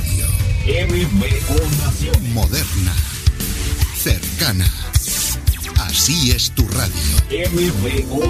radio. MBO Naciones. Moderna. Cercana. Así es tu radio. MBO